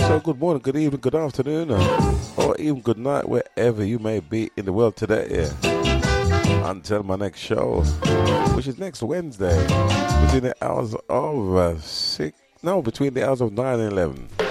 So good morning, good evening, good afternoon, or even good night, wherever you may be in the world today. Until my next show, which is next Wednesday, between the hours of between the hours of 9 and 11.